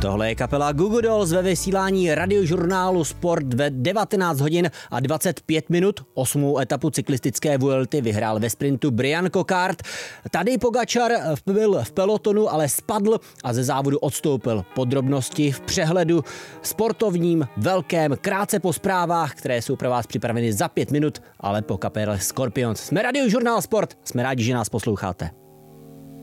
Tohle je kapela Goo Goo Dolls ve vysílání radiožurnálu Sport ve 19 hodin a 25 minut. 8. etapu cyklistické Vuelty vyhrál ve sprintu Brian Cockart. Tadej Pogačar byl v pelotonu, ale spadl a ze závodu odstoupil. Podrobnosti v přehledu sportovním, velkém, krátce po zprávách, které jsou pro vás připraveny za 5 minut, ale po kapele Scorpions. Jsme radiožurnál Sport, jsme rádi, že nás posloucháte.